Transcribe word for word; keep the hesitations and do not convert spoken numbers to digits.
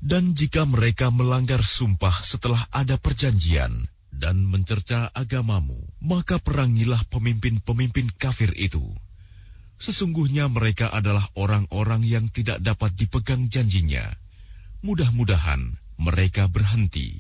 Dan jika mereka melanggar sumpah setelah ada perjanjian dan mencerca agamamu, maka perangilah pemimpin-pemimpin kafir itu. Sesungguhnya mereka adalah orang-orang yang tidak dapat dipegang janjinya. Mudah-mudahan mereka berhenti.